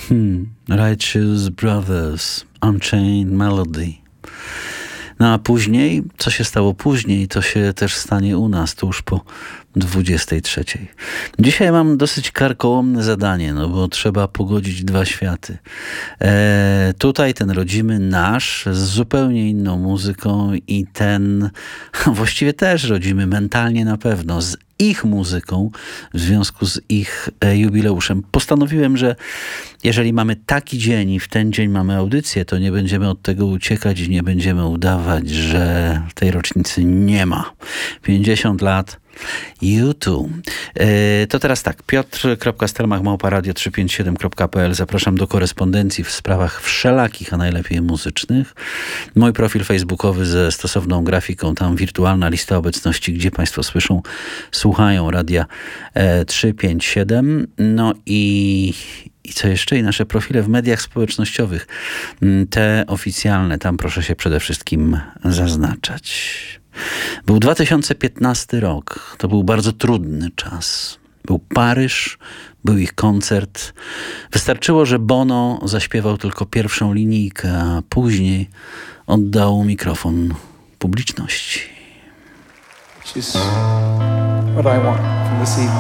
Righteous Brothers, Unchained Melody. No a później, co się stało później, to się też stanie u nas tuż po 23. Dzisiaj mam dosyć karkołomne zadanie, no bo trzeba pogodzić dwa światy. Tutaj ten rodzimy nasz z zupełnie inną muzyką i ten właściwie też rodzimy mentalnie na pewno z ich muzyką w związku z ich jubileuszem. Postanowiłem, że jeżeli mamy taki dzień i w ten dzień mamy audycję, to nie będziemy od tego uciekać i nie będziemy udawać, że tej rocznicy nie ma. 50 lat U2. To teraz tak, piotr.stelmach@radio357.pl. Zapraszam do korespondencji w sprawach wszelakich, a najlepiej muzycznych. Mój profil facebookowy ze stosowną grafiką, tam wirtualna lista obecności, gdzie Państwo słyszą, słuchają radia 357. No i co jeszcze? I nasze profile w mediach społecznościowych. Te oficjalne, tam proszę się przede wszystkim zaznaczać. Był 2015 rok. To był bardzo trudny czas. Był Paryż, był ich koncert. Wystarczyło, że Bono zaśpiewał tylko pierwszą linijkę, a później oddał mikrofon publiczności. Which is what I want from this evening.